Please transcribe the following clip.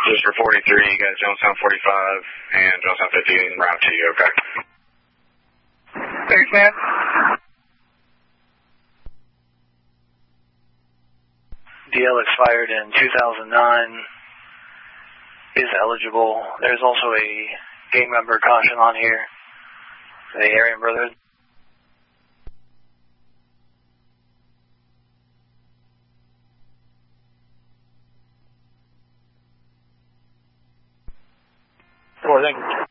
Just for 43, you got Jonestown 45 and Jonestown 50 en route to you, okay? Thanks, man. DL expired in 2009, is eligible. There's also a gang member caution on here, the Aryan Brotherhood. Thank you.